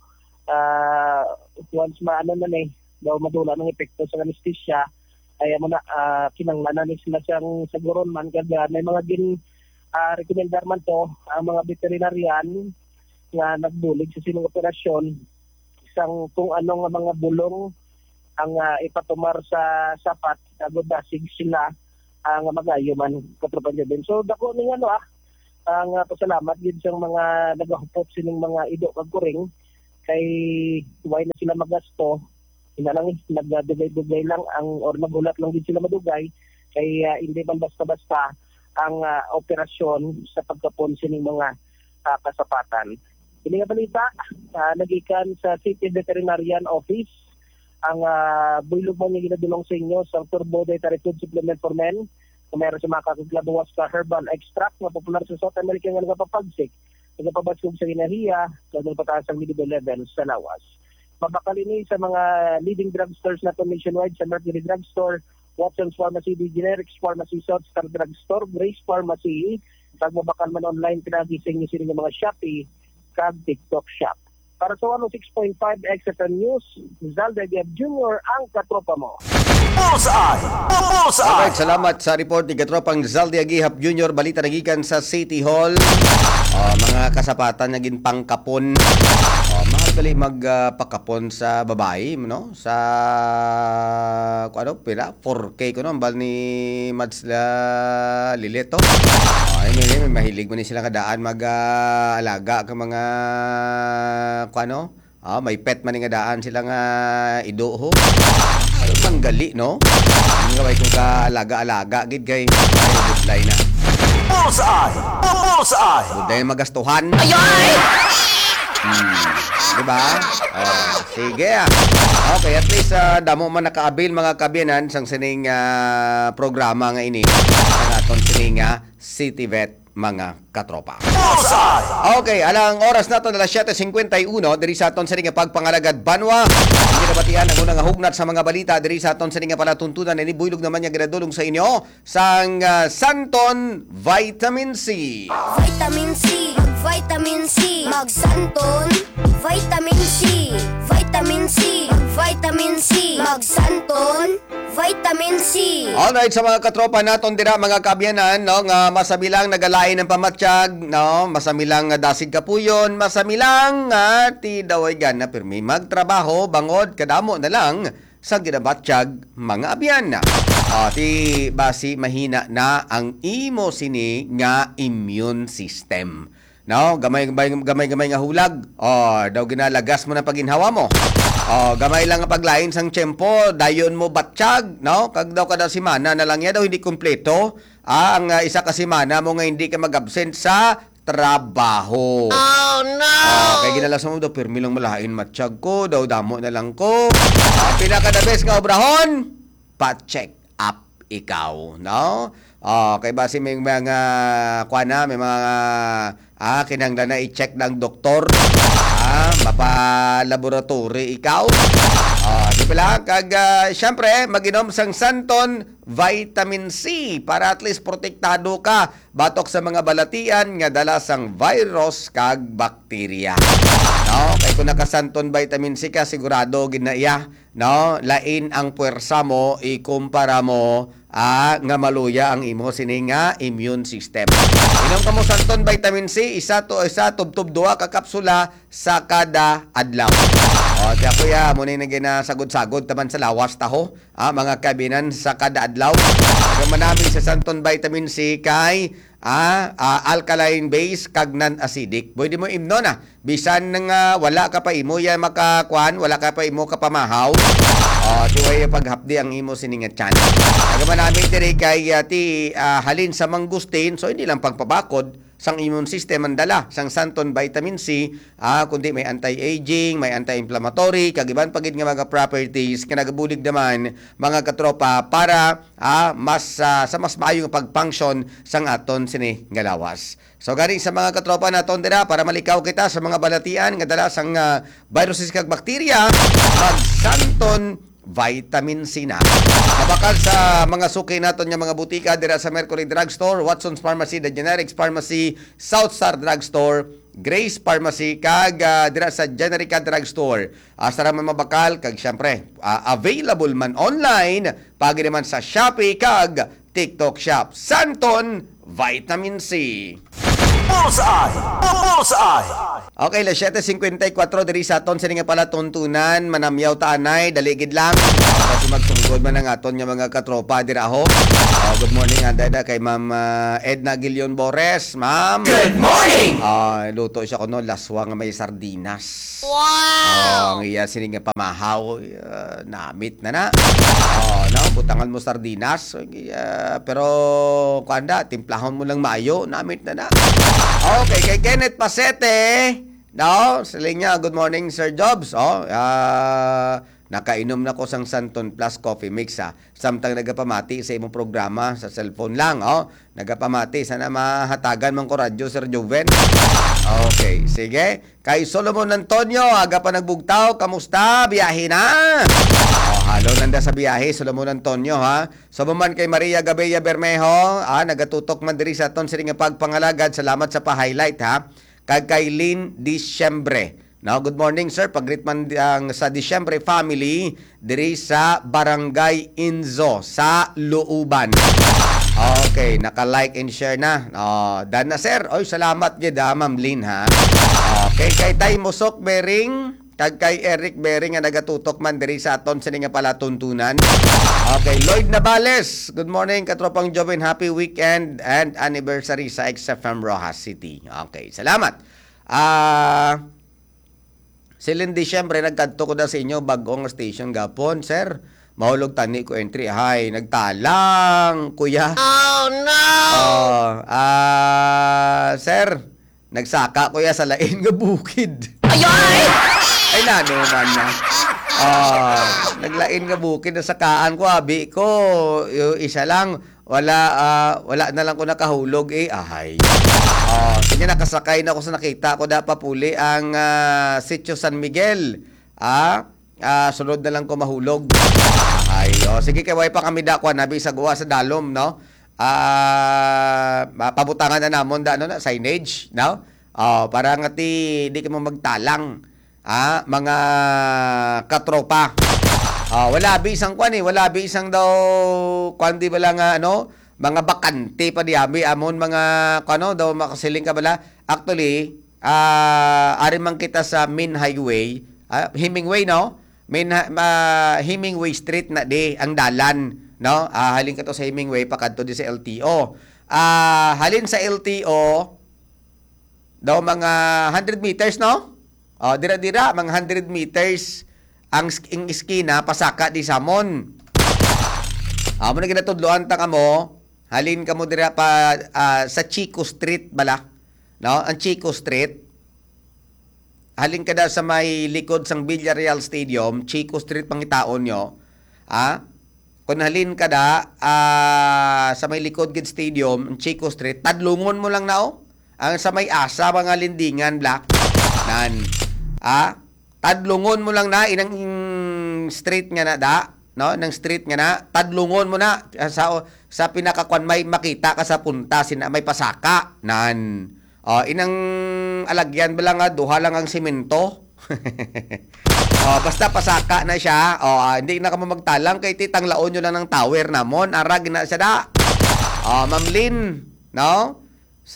uh, once maano na eh, daw madula ng epekto sa anesthesia, kaya mo na, uh, kinanglanan ni sila siyang saguron man, kaya may mga din, uh, rekomendar man to, ang mga veterinarian, nga nagbulig sa sinong operasyon, isang kung anong mga bulong, ang uh, ipatumar sa sapat agud dasig sila ang uh, magayo man katropan din. So dako ning ano ah ang uh, pasalamat gid sa mga nagahupot sining mga ido kag kuring kay why na sila magasto ina lang nagdugay-dugay lang ang or nagulat lang din sila madugay kay uh, hindi man basta-basta ang ah, operasyon sa pagkapon sining mga ah, kasapatan. Ini nga balita, uh, nagikan sa City Veterinarian Office ang uh, buylog mo niya ginadulong sa inyo sa Turbo Dietary Food Supplement for Men. Kung meron sa mga kakaglabawas ka herbal extract na popular sa South America nga nagapapagsik, nagapabaskog sa ginahiya, kaya pataas ang medical levels sa lawas. Mabakal ini sa mga leading drugstores na nationwide sa Mercury Drugstore, Watson's Pharmacy, The Generics Pharmacy, South Star Drugstore, Grace Pharmacy, pag mabakal man online, pinagising niyo sila ng mga Shopee, kag TikTok Shop. Para sa one oh six point five X F M News, Zalda Gab Junior ang katropa mo. Bullseye! Bullseye! Alright, salamat sa report ni Katropang Zaldi Agihap Junior Balita nagikan sa City Hall. Ah, mga kasapatan naging pangkapon. Ah, mahal gali magpakapon sa babae, no? Sa ano, pila four K ko no, ambal ni Mads la Lileto. Ay, may, may mahilig mo ni sila kadaan mag-alaga ka mga kuano. Ah, may pet man nga daan sila nga ido ho. Ay, manggali, no? Ang gaway kung ka-alaga-alaga, gid kay budlay na. Bullseye! Bullseye! Budlay na magastuhan. Ayay! Hmm. Diba? Oh, sige ah. Okay, at least uh, damo man nakaabil mga kabiyanan sang sining uh, programa nga ini. Ang aton sining uh, City Vet mga katropa. Bullseye! Okay, alang oras nato na alas siyete fifty-one diri sa aton sa nga pagpangalagad banwa. Hindi na batian ang unang hugnat sa mga balita diri sa aton sa nga palatuntunan ni buylog naman nga ginadulong sa inyo sang uh, Santon Vitamin C. Vitamin C, Vitamin C, Magsanton, Vitamin C, Vitamin C, Vitamin C, Magsanton, Vitamin C. Alright, sa mga katropa naton dira mga kabyanan, no, nga masamilang nagalain ng pamatsyag, no, masamilang nga dasig kapuyon, masamilang nga ti daway gana pirmi magtrabaho bangod kadamo na lang sa ginabatsyag mga abyan na. Ah, ti basi mahina na ang imo sini nga immune system. No, gamay gamay gamay, gamay nga hulag. Oh, daw ginalagas mo na paginhawa mo. Oh, gamay lang ang paglain sang tiyempo, dayon mo batsyag, no? Kag daw kada semana na lang ya daw hindi kumpleto. Ah, ang uh, isa ka semana mo nga hindi ka mag-absent sa trabaho. Oh no! Oh, kay ginalas mo daw pirmi lang malain matsyag ko, daw damo na lang ko. Ah, pinaka the best nga obrahon, pa-check up ikaw, no? Oh, kay base may mga kuan na, may mga ah kinahanglan na i-check ng doktor. Ah, mapa-laboratory ikaw. Ah, di pala kag uh, syempre mag-inom sang Santon Vitamin C para at least protektado ka batok sa mga balatian nga dala sang virus kag bakterya. No, kay kung naka-Santon Vitamin C ka sigurado ginaiya, no, lain ang puwersa mo ikumpara mo ah, nga maluya ang imo sini nga immune system. Inom ka mo Santon Vitamin C, isa to isa tubtub duha ka kapsula sa kada adlaw. O, tiya kuya, muna yung naginasagod-sagod taman sa lawas taho, ah, mga kabinan sa kada adlaw. Kaya manami sa Santon Vitamin C kay ah, ah, alkaline base kag non-acidic. Pwede mo imno na. Bisan nga wala ka pa imo yan makakuan, wala ka pa imo kapamahaw. Oh, tiway paghapdi ang imo sininga chan. Kaya manami diri kay uh, ti uh, halin sa mangustin, so hindi lang pagpabakod sang immune system ang dala sang Santon Vitamin C, ah, kundi may anti-aging, may anti-inflammatory, kagiban pagid nga mga properties nga nagabulig naman mga katropa para ah, mas uh, sa mas maayo nga pag-function sang aton sini nga lawas. So gani sa mga katropa naton dira para malikaw kita sa mga balatian nga dala sang uh, viruses kag bakterya, mag Santon Vitamin C na. Mabakal sa mga suki naton nga mga butika dira sa Mercury Drugstore, Watson's Pharmacy, The Generics Pharmacy, South Star Drugstore, Grace Pharmacy, kag uh, dira sa Generica Drugstore. Asa ra man mabakal kag syempre uh, available man online pagi naman sa Shopee kag TikTok Shop. Santon Vitamin C. Bullseye! Bullseye! Okay, la siyete fifty-four diri sa aton sa nga pala tuntunan, manamyaw taanay, daligid lang. Kasi magtunggo good man ang aton nga mga katropa dira ho. Oh, good morning anda da kay Ma'am uh, Edna Gilion Bores, Ma'am. Good morning! Ah, luto siya kuno laswa nga may sardinas. Wow! Oh, ang iya sini nga pamahaw, uh, namit na na. Oh, no, butangan mo sardinas. Uh, pero kuanda, timplahon mo lang maayo, namit na na. Okay, kay Kenneth Pasete. No, saling niya, good morning Sir Jobs. Oh, uh, nakainom na ko sang Santon Plus Coffee Mix ha. Samtang nagapamati sa imong programa sa cellphone lang. Oh, nagapamati. Sana mahatagan man ko radyo Sir Joven. Okay, sige. Kay Solomon Antonio, aga pa nagbugtaw. Kamusta? Biyahe na. Oh, halo nanda sa biyahe, Solomon Antonio ha. So man kay Maria Gabella Bermejo, ah, nagatutok man diri sa aton sila nga pagpangalagad. Salamat sa pa-highlight ha. Kay Kailin Disyembre. Now, good morning sir. Pag-greet man ang sa Disyembre family diri sa Barangay Inzo sa Luuban. Okay, naka-like and share na. Oh, dan na sir. Oy, salamat gid ha, Ma'am Lynn ha. Okay, kay Tay Musok Bering, kag kay Eric Bering nga nagatutok man diri sa aton sa nga palatuntunan. Okay, Lloyd Navales. Good morning katropang Joven. Happy weekend and anniversary sa X F M Rojas City. Okay, salamat. Ah, uh, Silin Disyembre, nagkanto ko na sa inyo, bagong station gapon, sir. Mahulog tani ko entry. Hay, nagtalang, kuya. Oh no! Oh, ah, sir, nagsaka kuya sa lain nga bukid. Ayay! Ay na, naman na. Ah, naglain nga bukid na sakaan ko, abi ko. Yung isa lang, wala, ah, wala na lang ko nakahulog eh. Ahay. Oh, sige nakasakay na ako sa nakita ko da papuli ang uh, Sitio San Miguel. Ah, ah, sunod na lang ko mahulog. Ay, oh, sige kay way pa kami da ko nabi sa guwa sa dalom, no? Ah, pabutangan na namon da no na signage, no? Oh, para nga ti di ka mo magtalang. Ah, mga katropa. Ah, wala bisang kwan eh, wala bisang daw kwan di bala nga ano? Mga bakante pa diami amon mga kano daw makasiling ka bala. Actually, ah uh, ari man kita sa main highway, uh, Hemingway no? Main uh, Hemingway Street na di ang dalan, no? Uh, halin ka to sa Hemingway pakadto di sa L T O. Ah uh, halin sa L T O daw mga one hundred meters no? Oh, dira-dira mga one hundred meters ang ing iskina pasaka di Samon. Ah, mo na ginatudloan ta kamo. Halin ka mo dira pa uh, sa Chico Street bala. No? Ang Chico Street. Halin ka da sa may likod sang Villarreal Stadium, Chico Street pangitaon nyo. Ah? Kung halin ka da uh, sa may likod gid stadium, ang Chico Street, tadlungon mo lang na oh. Ang sa may asa mga lindingan black. Nan. Ah? Tadlungon mo lang na inang street nga na da. No, ng street nga na, tadlungon mo na sa sa pinakakwan may makita ka sa punta sina may pasaka nan. Oh, inang alagyan ba lang nga duha lang ang semento. Oh, basta pasaka na siya. Oh, uh, hindi na ka magtalang kay titang laon nyo lang ng tower namon, arag na siya da. Oh, Ma'am Lynn, no? So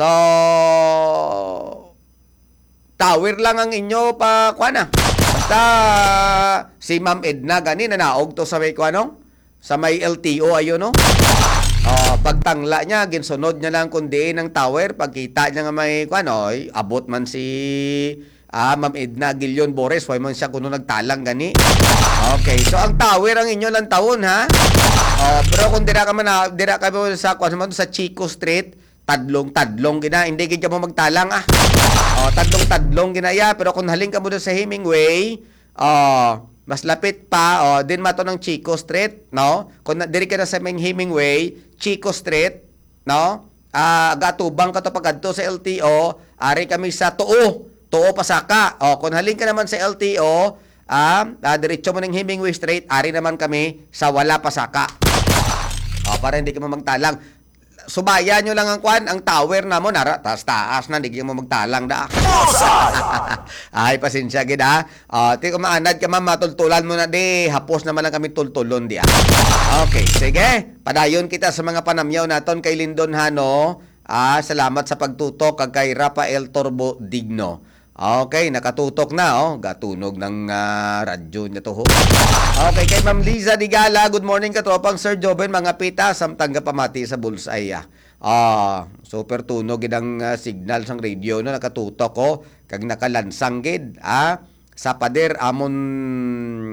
tower lang ang inyo pa kuana. Basta si Ma'am Edna gani na naog to sa may kuano sa may L T O ayo no. Oh, pagtangla niya ginsunod niya lang kundi ng tower pagkita niya nga may kuano ay abot man si ah, Ma'am Edna Gilion Bores way man siya kuno nagtalang gani. Okay, so ang tower ang inyo lang taon ha. Oh, pero kung dira ka man dira ka mo sa kuano man sa Chico Street tadlong tadlong gina hindi gid ka mo magtalang ah. Oh, tadlong tadlong ginaya pero kung haling ka mo sa Hemingway, oh, mas lapit pa oh, din mato ng Chico Street, no? Kung diri ka na sa may Hemingway, Chico Street, no? Ah, gatubang ka to pagadto sa L T O, ari kami sa Tuo, Tuo Pasaka. Oh, kung haling ka naman sa L T O, ah, ah diretso mo ng Hemingway Street, ari naman kami sa Wala Pasaka. Oh, para hindi ka mo magtalang. Subayan nyo lang ang kwan, ang tower na mo, nara, taas taas na, hindi mo magtalang da. Ay, pasensya gid ha. Uh, ti ko maanad ka man, matultulan mo na di, hapos naman lang kami tultulon di. Okay, sige, padayon kita sa mga panamyaw naton kay Lindon Hano. Ah, salamat sa pagtutok kag kay Rafael Torbo Digno. Okay, nakatutok na, oh. Gatunog ng ah, radyo niya to, ho. Okay, kay Ma'am Liza Digala, good morning katropang Sir Joven, mga pita, samtang pamati sa bullseye, ah. Ah, super tunog idang ah, signal sang radio no nakatutok ko kag nakalansang gid ah sa pader amon